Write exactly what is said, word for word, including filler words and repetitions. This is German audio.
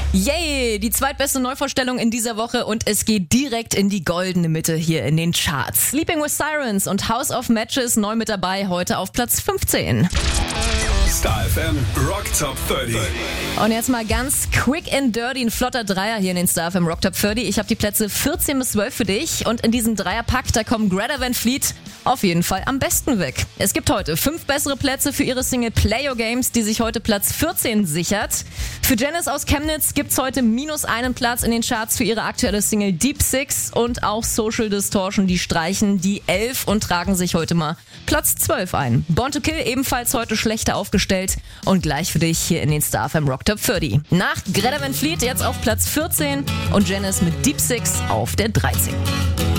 Yay, die zweitbeste Neuvorstellung in dieser Woche und es geht direkt in die goldene Mitte hier in den Charts. Sleeping with Sirens und House of Matches neu mit dabei, heute auf Platz fünfzehn. Star F M Rock Top dreißig. Und jetzt mal ganz quick and dirty, ein flotter Dreier hier in den Star F M Rock Top dreißig. Ich habe die Plätze vierzehn bis zwölf für dich und in diesem Dreierpack, da kommen Greta Van Fleet auf jeden Fall am besten weg. Es gibt heute fünf bessere Plätze für ihre Single Play Your Games, die sich heute Platz vierzehn sichert. Für Janice aus Chemnitz gibt's heute minus einen Platz in den Charts für ihre aktuelle Single Deep Six und auch Social Distortion, die streichen die elf und tragen sich heute mal Platz zwölf ein. Born to Kill ebenfalls heute schlechter aufgestellt und gleich für dich hier in den Star F M Rock Top dreißig. Nach Greta Van Fleet jetzt auf Platz vierzehn und Janice mit Deep Six auf der dreizehn.